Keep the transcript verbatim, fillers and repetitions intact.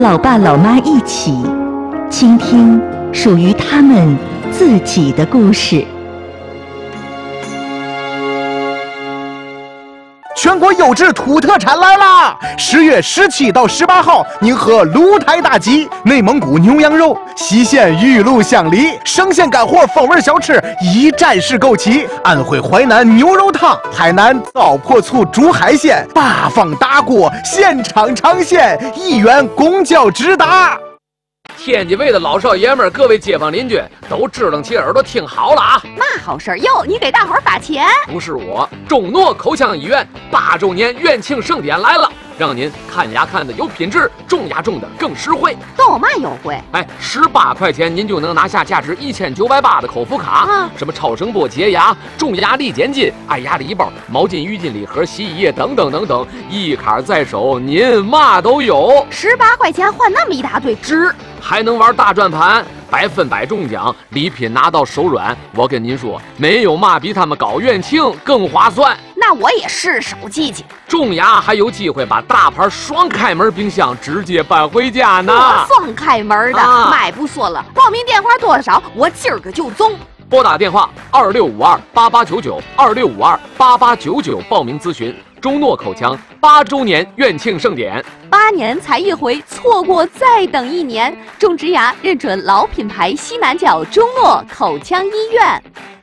老爸老妈一起倾听属于他们自己的故事。 全国优质土特产来啦！十月十七到十八号，宁河鹿台大集，内蒙古牛羊肉，西线玉露香梨，生鲜干货风味小吃一站式购齐。安徽淮南牛肉汤，海南糟粕醋煮海鲜，八方大锅现场尝鲜，一元公交直达。 天津卫的老少爷们儿，各位街坊邻居都支棱起耳朵听好了啊！ 嘛好事儿哟？你给大伙儿发钱？ 不是我，中诺口腔医院八周年院庆盛典来了，让您看牙看的有品质，种牙种的更实惠。 都有嘛优惠？ 哎，十八块钱您就能拿下价值一千九百八的口服卡，啊、什么超声波洁牙、种牙力减筋、爱牙礼包、毛巾、浴巾礼盒、洗衣液等等等等，一卡在手，您嘛都有。 十八块钱换那么一大堆，值！ 还能玩大转盘，百分百中奖，礼品拿到手软。我跟您说，没有嘛比他们搞院庆更划算。 那我也是手记记。 种牙还有机会把大牌双开门冰箱直接搬回家呢。 双开门的，啊、买不说了。报名电话多少？我今儿个就中。 拨打电话二六五二八八九九二六五二八八九九报名咨询。中诺口腔八周年院庆盛典， 八年才一回，错过再等一年。种植牙认准老品牌西南角中诺口腔医院。